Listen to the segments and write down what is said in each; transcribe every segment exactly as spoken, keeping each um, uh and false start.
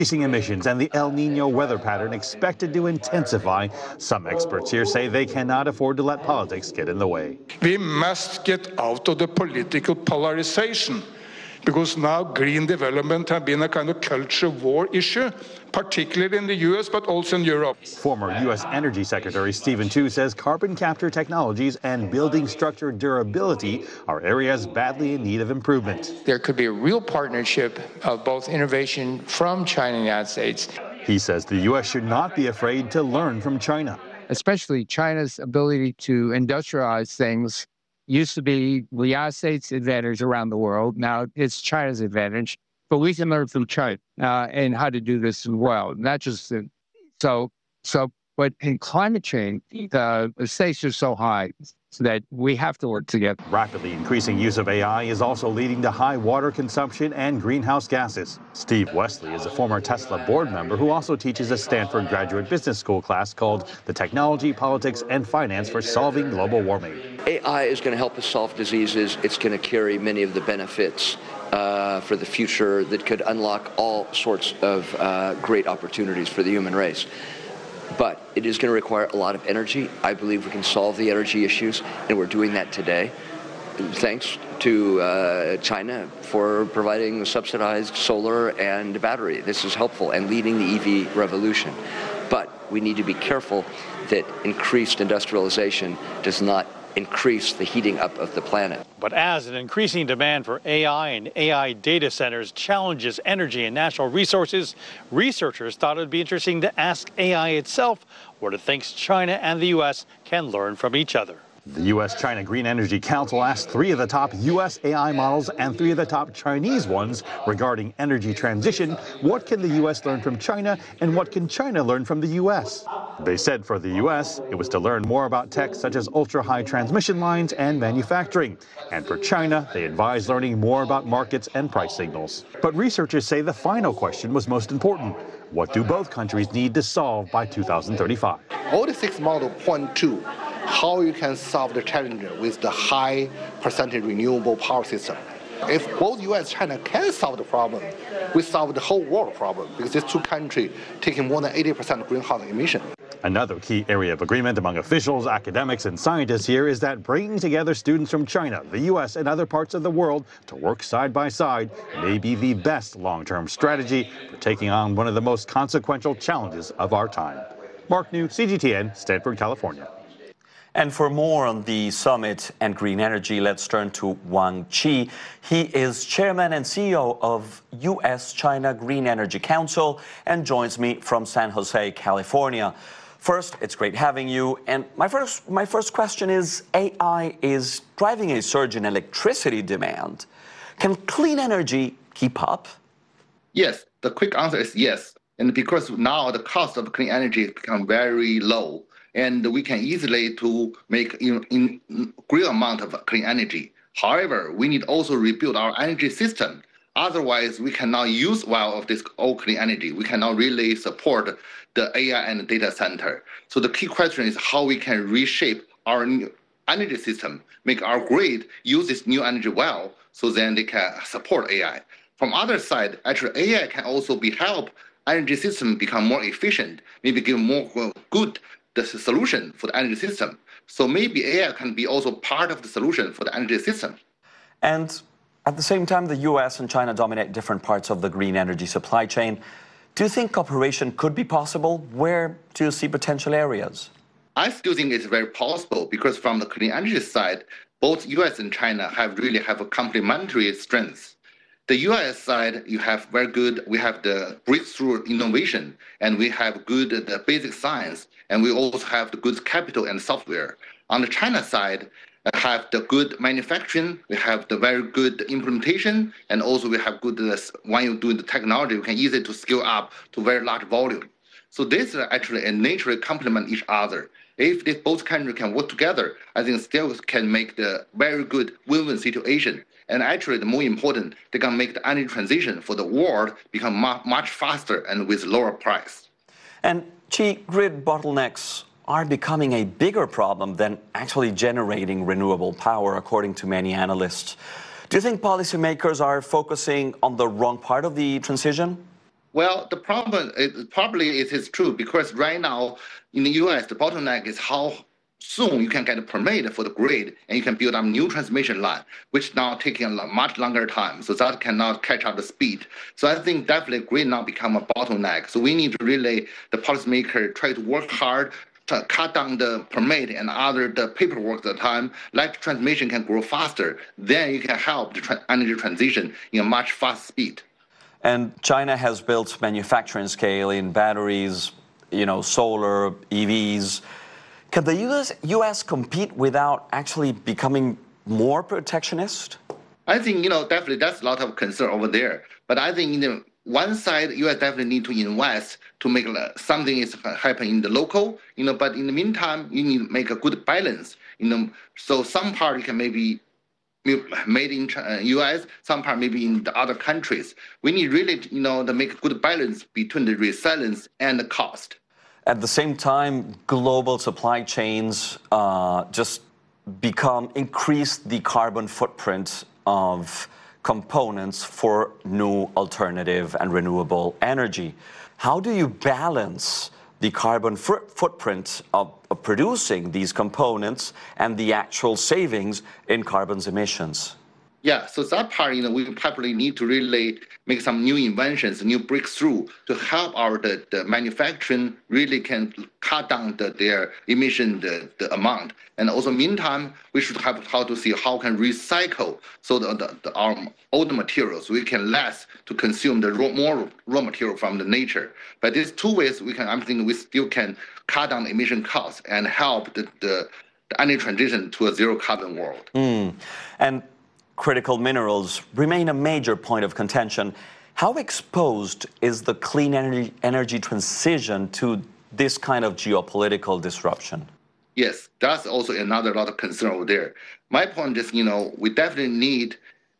Increasing emissions and the El Nino weather pattern expected to intensify. Some experts here say they cannot afford to let politics get in the way. We must get out of the political polarization, because now green development has been a kind of culture war issue, particularly in the U S, but also in Europe. Former U S Energy Secretary Stephen Chu says carbon capture technologies and building structure durability are areas badly in need of improvement. There could be a real partnership of both innovation from China and the United States. He says the U S should not be afraid to learn from China. Especially China's ability to industrialize things used to be the United States' advantage around the world. Now it's China's advantage, but we can learn from China uh, and how to do this as well. Not just uh, so so, but in climate change, the stakes are so high that we have to work together. Rapidly increasing use of A I is also leading to high water consumption and greenhouse gases. Steve Wesley is a former Tesla board member who also teaches a Stanford graduate business school class called The Technology, Politics, and Finance for Solving Global Warming. A I is going to help us solve diseases. It's going to carry many of the benefits uh, for the future that could unlock all sorts of uh, great opportunities for the human race. But it is going to require a lot of energy. I believe we can solve the energy issues, and we're doing that today. Thanks to uh, China for providing subsidized solar and battery. This is helpful and leading the E V revolution. But we need to be careful that increased industrialization does not increase the heating up of the planet. But as an increasing demand for A I and A I data centers challenges energy and natural resources, researchers thought it would be interesting to ask A I itself what it thinks China and the U S can learn from each other. The U S China Green Energy Council asked three of the top U S A I models and three of the top Chinese ones regarding energy transition. What can the U S learn from China, and what can China learn from the U S? They said for the U S, it was to learn more about tech such as ultra-high transmission lines and manufacturing. And for China, they advised learning more about markets and price signals. But researchers say the final question was most important. What do both countries need to solve by two thousand thirty-five? All the six models point to how you can solve the challenge with the high percentage renewable power system. If both U S and China can solve the problem, we solve the whole world problem, because these two countries taking more than eighty percent of greenhouse emission. Another key area of agreement among officials, academics, and scientists here is that bringing together students from China, the U S, and other parts of the world to work side by side may be the best long-term strategy for taking on one of the most consequential challenges of our time. Mark New, C G T N, Stanford, California. And for more on the summit and green energy, let's turn to Wang Qi. He is chairman and C E O of U S China Green Energy Council and joins me from San Jose, California. First, it's great having you. And my first, my first question is, A I is driving a surge in electricity demand. Can clean energy keep up? Yes, the quick answer is yes. And because now the cost of clean energy has become very low, and we can easily to make in, in great amount of clean energy. However, we need also rebuild our energy system. Otherwise, we cannot use well of this all clean energy. We cannot really support the A I and data center. So the key question is how we can reshape our new energy system, make our grid use this new energy well, so then they can support A I. From other side, actually A I can also be help energy system become more efficient, maybe give more good the solution for the energy system. So maybe A I can be also part of the solution for the energy system. And at the same time, the U S and China dominate different parts of the green energy supply chain. Do you think cooperation could be possible? Where do you see potential areas? I still think it's very possible, because from the clean energy side, both U S and China have really have a complementary strengths. The U S side, you have very good, we have the breakthrough innovation, and we have good the basic science, and we also have the good capital and software. On the China side, we have the good manufacturing, we have the very good implementation, and also we have good, uh, when you do the technology, you can easily to scale up to very large volume. So this actually uh, naturally complement each other. If they, both countries can work together, I think still can make the very good win-win situation. And actually, the more important, they can make the energy transition for the world become much faster and with lower price. And Qi, grid bottlenecks are becoming a bigger problem than actually generating renewable power, according to many analysts. Do you think policymakers are focusing on the wrong part of the transition? Well, the problem it, probably it is true because right now in the U S the bottleneck is how soon you can get a permit for the grid and you can build up new transmission line, which now taking a much longer time. So that cannot catch up the speed. So I think definitely grid now become a bottleneck. So we need to really the policymaker try to work hard to cut down the permit and other the paperwork at the time. Electric transmission can grow faster. Then you can help the tra- energy transition in a much fast speed. And China has built manufacturing scale in batteries, you know, solar, E Vs. Can the U S, U S compete without actually becoming more protectionist? I think, you know, definitely that's a lot of concern over there. But I think, you know, one side, U S definitely need to invest to make something is happen in the local, you know, but in the meantime, you need to make a good balance, you know, so some part you can maybe made in U S, some part maybe in the other countries. We need really, you know, to make a good balance between the resilience and the cost. At the same time, global supply chains uh, just become increase the carbon footprint of components for new alternative and renewable energy. How do you balance the carbon fr- footprint of, of producing these components and the actual savings in carbon emissions? Yeah, so that part, you know, we probably need to really make some new inventions, new breakthrough to help our the, the manufacturing really can cut down the, their emission the, the amount. And also, meantime, we should have how to see how can recycle so the, the, the our old materials we can less to consume the raw, more raw material from the nature. But these two ways we can, I'm thinking we still can cut down emission costs and help the the, the energy transition to a zero carbon world. Mm. And critical minerals remain a major point of contention. How exposed is the clean energy, energy transition to this kind of geopolitical disruption? Yes, that's also another lot of concern over there. My point is, you know, we definitely need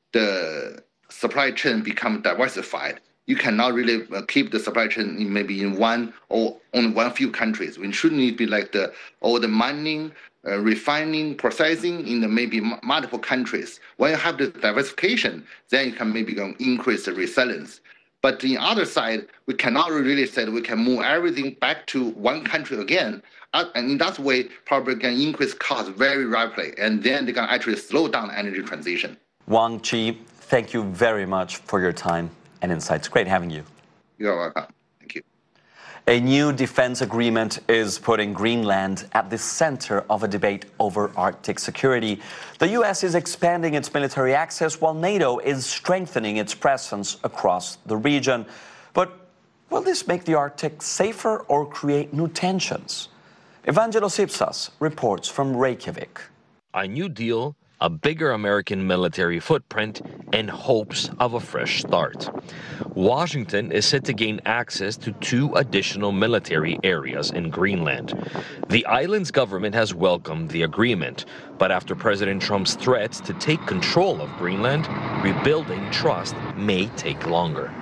the supply chain become diversified. You cannot really keep the supply chain in maybe in one or only one few countries. We shouldn't need to be like the all the mining, uh, refining, processing in the maybe m- multiple countries. When you have the diversification, then you can maybe increase the resilience. But the other side, we cannot really say that we can move everything back to one country again. Uh, and in that way, probably can increase costs very rapidly, and then they can actually slow down energy transition. Wang Qi, thank you very much for your time and insights. Great having you. You're welcome. Thank you. A new defense agreement is putting Greenland at the center of a debate over Arctic security. The U S is expanding its military access while NATO is strengthening its presence across the region. But will this make the Arctic safer or create new tensions? Evangelos Ipsas reports from Reykjavik. A new deal, a bigger American military footprint, and hopes of a fresh start. Washington is set to gain access to two additional military areas in Greenland. The island's government has welcomed the agreement, but after President Trump's threats to take control of Greenland, rebuilding trust may take longer.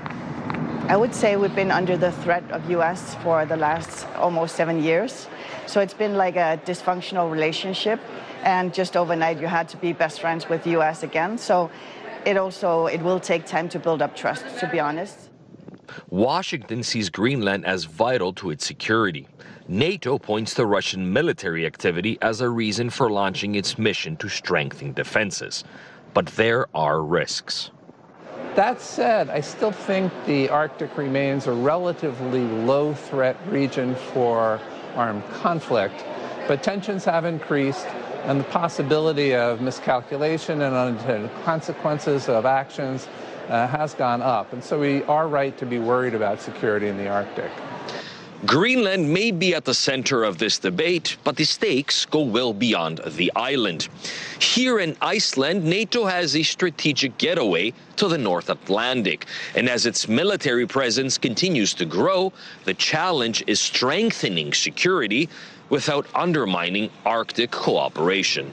I would say we've been under the threat of U S for the last almost seven years. So it's been like a dysfunctional relationship. And just overnight, you had to be best friends with the U S again. So it also, it will take time to build up trust, to be honest. Washington sees Greenland as vital to its security. NATO points to Russian military activity as a reason for launching its mission to strengthen defenses. But there are risks. That said, I still think the Arctic remains a relatively low-threat region for armed conflict, but tensions have increased, and the possibility of miscalculation and unintended consequences of actions uh, has gone up. And so we are right to be worried about security in the Arctic. Greenland may be at the center of this debate, but the stakes go well beyond the island. Here in Iceland, NATO has a strategic getaway to the North Atlantic. And as its military presence continues to grow, the challenge is strengthening security without undermining Arctic cooperation.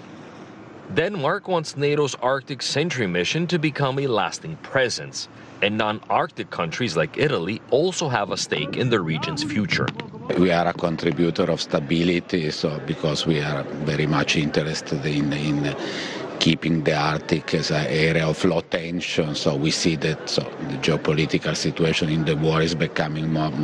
Denmark wants NATO's Arctic Sentry mission to become a lasting presence. And non-Arctic countries like Italy also have a stake in the region's future. We are a contributor of stability, so because we are very much interested in, in keeping the Arctic as an area of low tension. So we see that so the geopolitical situation in the war is becoming more,